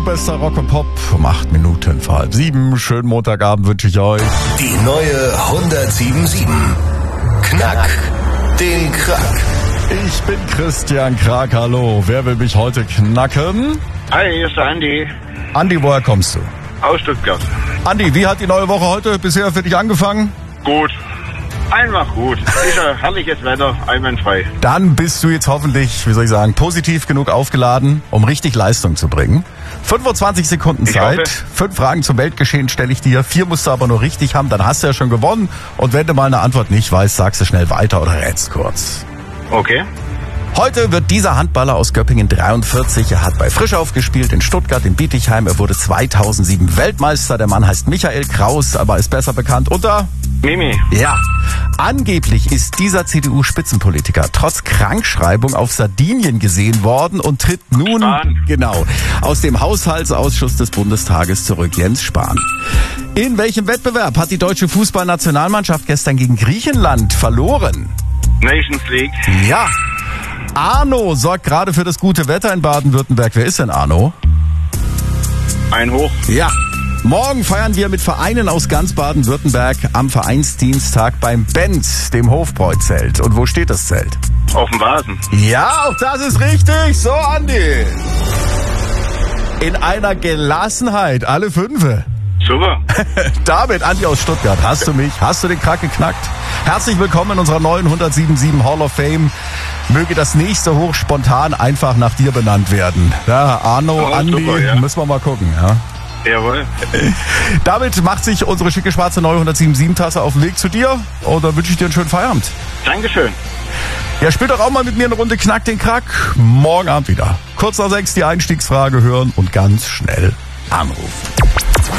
Bester Rock und Pop um 8 Minuten vor 6:30. Schönen Montagabend wünsche ich euch. Die neue 107.7. Knack den Krack. Ich bin Christian Krack, hallo. Wer will mich heute knacken? Hi, hier ist der Andi. Andi, woher kommst du? Aus Stuttgart. Andi, wie hat die neue Woche heute bisher für dich angefangen? Gut. Einfach gut. Ist ja herrliches Wetter, einwandfrei. Dann bist du jetzt hoffentlich, positiv genug aufgeladen, um richtig Leistung zu bringen. 25 Sekunden Ich Zeit, hoffe. 5 Fragen zum Weltgeschehen stelle ich dir, 4 musst du aber nur richtig haben, dann hast du ja schon gewonnen. Und wenn du mal eine Antwort nicht weißt, sagst du schnell weiter oder rätst kurz. Okay. Heute wird dieser Handballer aus Göppingen 43. Er hat bei Frischhoff gespielt, in Stuttgart, in Bietigheim. Er wurde 2007 Weltmeister. Der Mann heißt Michael Kraus, aber ist besser bekannt unter... Mimi. Ja. Angeblich ist dieser CDU-Spitzenpolitiker trotz Krankschreibung auf Sardinien gesehen worden und tritt nun aus dem Haushaltsausschuss des Bundestages zurück. Jens Spahn. In welchem Wettbewerb hat die deutsche Fußballnationalmannschaft gestern gegen Griechenland verloren? Nations League. Ja. Arno sorgt gerade für das gute Wetter in Baden-Württemberg. Wer ist denn Arno? Ein Hoch. Ja. Morgen feiern wir mit Vereinen aus ganz Baden-Württemberg am Vereinsdienstag beim Benz, dem Hofbräuzelt. Und wo steht das Zelt? Auf dem Vasen. Ja, auch das ist richtig. So, Andi. In einer Gelassenheit, alle 5. Super. Damit, Andi aus Stuttgart, hast du mich, hast du den Krack geknackt? Herzlich willkommen in unserer neuen 107.7 Hall of Fame. Möge das nächste Hoch spontan einfach nach dir benannt werden. Ja, Arno, Oh, Andi, super, ja. müssen wir mal gucken, ja. Jawohl. Damit macht sich unsere schicke schwarze neue 107.7 Tasse auf den Weg zu dir und dann wünsche ich dir einen schönen Feierabend. Dankeschön. Ja, spielt doch auch mal mit mir eine Runde Knack den Krack. Morgen Abend wieder. Kurz nach 6 die Einstiegsfrage hören und ganz schnell anrufen.